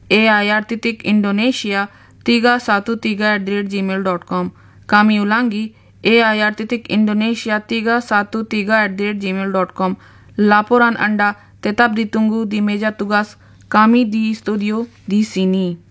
air@indonesia31 Kami ulangi air@indonesia31 Laporan Anda tetap ditunggu di meja tugas kami di studio di sini.